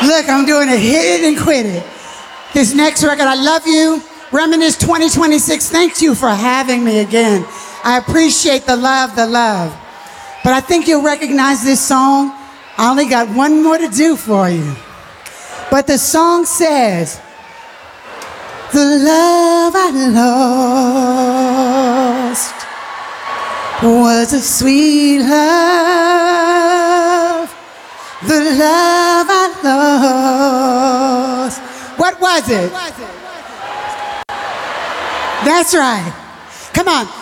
Look, I'm doing it. Hit it and quit it. This next record, I love you. Reminisce 2026. Thank you for having me again. I appreciate the love, the love. But I think you'll recognize this song. I only got one more to do for you. But the song says, the love I lost was a sweet love. The love I lost. What was it? That's right. Come on.